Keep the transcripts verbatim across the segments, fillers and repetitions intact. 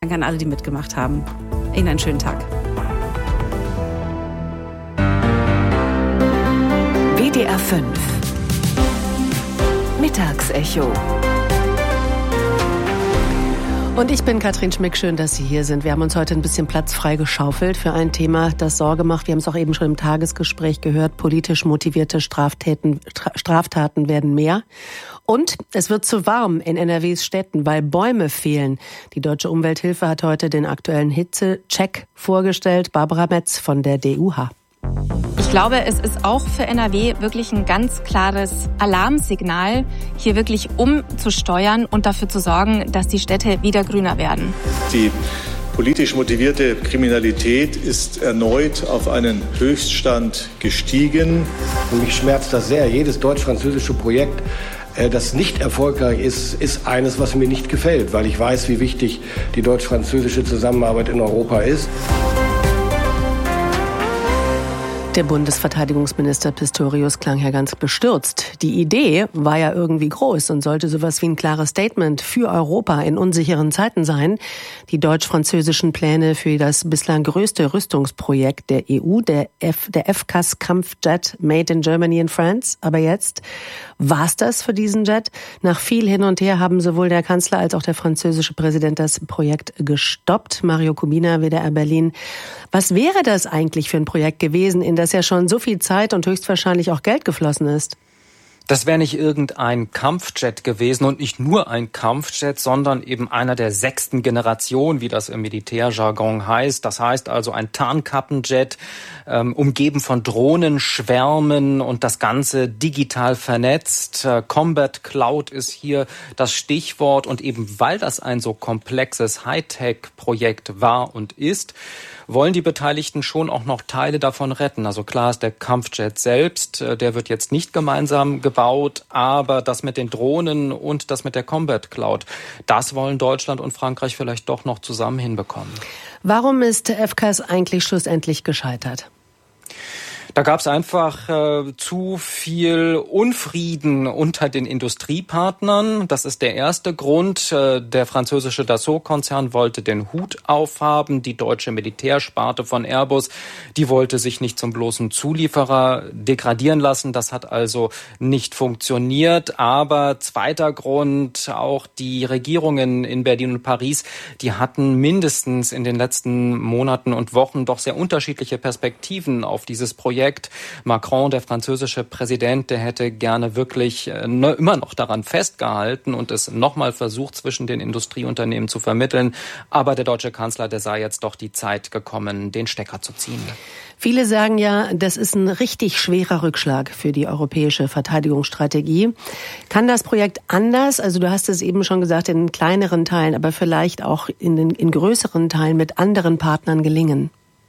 Danke an alle, die mitgemacht haben. Ihnen einen schönen Tag. W D R fünf Mittagsecho. Und ich bin Katrin Schmick, schön, dass Sie hier sind. Wir haben uns heute ein bisschen Platz freigeschaufelt für ein Thema, das Sorge macht. Wir haben es auch eben schon im Tagesgespräch gehört. Politisch motivierte Straftaten, Straftaten werden mehr. Und es wird zu warm in N R Ws Städten, weil Bäume fehlen. Die Deutsche Umwelthilfe hat heute den aktuellen Hitzecheck vorgestellt. Barbara Metz von der D U H. Ich glaube, es ist auch für N R W wirklich ein ganz klares Alarmsignal, hier wirklich umzusteuern und dafür zu sorgen, dass die Städte wieder grüner werden. Die politisch motivierte Kriminalität ist erneut auf einen Höchststand gestiegen. Und mich schmerzt das sehr. Jedes deutsch-französische Projekt, das nicht erfolgreich ist, ist eines, was mir nicht gefällt, weil ich weiß, wie wichtig die deutsch-französische Zusammenarbeit in Europa ist. Der Bundesverteidigungsminister Pistorius klang ja ganz bestürzt. Die Idee war ja irgendwie groß und sollte sowas wie ein klares Statement für Europa in unsicheren Zeiten sein. Die deutsch-französischen Pläne für das bislang größte Rüstungsprojekt der E U, der F, der F C A S-Kampfjet Made in Germany and France. Aber jetzt war's das für diesen Jet. Nach viel hin und her haben sowohl der Kanzler als auch der französische Präsident das Projekt gestoppt. Mario Kubina, W D R Berlin. Was wäre das eigentlich für ein Projekt gewesen, in das ja schon so viel Zeit und höchstwahrscheinlich auch Geld geflossen ist? Das wäre nicht irgendein Kampfjet gewesen und nicht nur ein Kampfjet, sondern eben einer der sechsten Generation, wie das im Militärjargon heißt. Das heißt also ein Tarnkappenjet, ähm, umgeben von Drohnenschwärmen und das Ganze digital vernetzt. Äh, Combat Cloud ist hier das Stichwort und eben weil das ein so komplexes Hightech-Projekt war und ist, wollen die Beteiligten schon auch noch Teile davon retten. Also klar ist der Kampfjet selbst, der wird jetzt nicht gemeinsam gebaut, aber das mit den Drohnen und das mit der Combat Cloud, das wollen Deutschland und Frankreich vielleicht doch noch zusammen hinbekommen. Warum ist F C A S eigentlich schlussendlich gescheitert? Da gab es einfach äh, zu viel Unfrieden unter den Industriepartnern. Das ist der erste Grund. Äh, der französische Dassault-Konzern wollte den Hut aufhaben. Die deutsche Militärsparte von Airbus, die wollte sich nicht zum bloßen Zulieferer degradieren lassen. Das hat also nicht funktioniert. Aber zweiter Grund, auch die Regierungen in Berlin und Paris, die hatten mindestens in den letzten Monaten und Wochen doch sehr unterschiedliche Perspektiven auf dieses Projekt. Macron, der französische Präsident, der hätte gerne wirklich äh, ne, immer noch daran festgehalten und es nochmal versucht, zwischen den Industrieunternehmen zu vermitteln. Aber der deutsche Kanzler, der sei jetzt doch die Zeit gekommen, den Stecker zu ziehen. Viele sagen ja, das ist ein richtig schwerer Rückschlag für die europäische Verteidigungsstrategie. Kann das Projekt anders, also du hast es eben schon gesagt, in kleineren Teilen, aber vielleicht auch in, den, in größeren Teilen mit anderen Partnern gelingen?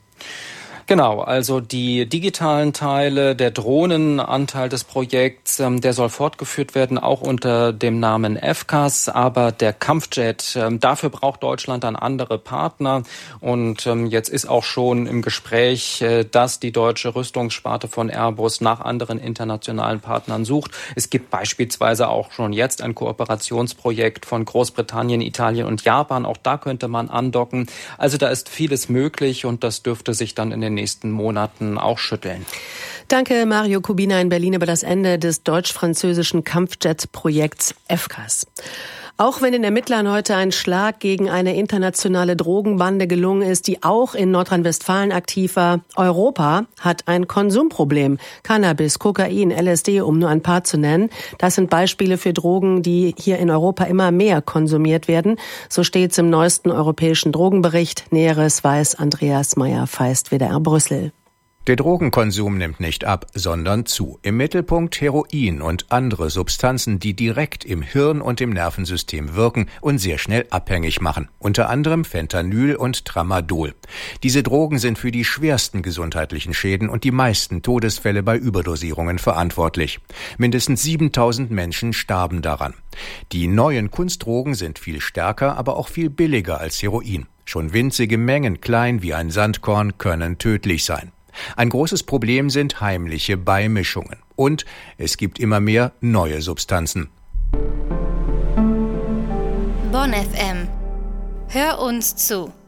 Genau, also die digitalen Teile, der Drohnenanteil des Projekts, ähm, der soll fortgeführt werden, auch unter dem Namen F C A S. Aber der Kampfjet, ähm, dafür braucht Deutschland dann andere Partner. Und ähm, jetzt ist auch schon im Gespräch, äh, dass die deutsche Rüstungssparte von Airbus nach anderen internationalen Partnern sucht. Es gibt beispielsweise auch schon jetzt ein Kooperationsprojekt von Großbritannien, Italien und Japan. Auch da könnte man andocken. Also da ist vieles möglich und das dürfte sich dann in den nächsten Monaten auch schütteln. Danke Mario Kubina in Berlin über das Ende des deutsch-französischen Kampfjet-Projekts F C A S. Auch wenn den Ermittlern heute ein Schlag gegen eine internationale Drogenbande gelungen ist, die auch in Nordrhein-Westfalen aktiv war, Europa hat ein Konsumproblem. Cannabis, Kokain, L S D, um nur ein paar zu nennen. Das sind Beispiele für Drogen, die hier in Europa immer mehr konsumiert werden. So steht es im neuesten europäischen Drogenbericht. Näheres weiß Andreas Meyer-Feist, W D R Brüssel. Der Drogenkonsum nimmt nicht ab, sondern zu. Im Mittelpunkt Heroin und andere Substanzen, die direkt im Hirn und im Nervensystem wirken und sehr schnell abhängig machen. Unter anderem Fentanyl und Tramadol. Diese Drogen sind für die schwersten gesundheitlichen Schäden und die meisten Todesfälle bei Überdosierungen verantwortlich. Mindestens siebentausend Menschen starben daran. Die neuen Kunstdrogen sind viel stärker, aber auch viel billiger als Heroin. Schon winzige Mengen, klein wie ein Sandkorn, können tödlich sein. Ein großes Problem sind heimliche Beimischungen. Und es gibt immer mehr neue Substanzen. Bonn F M. Hör uns zu.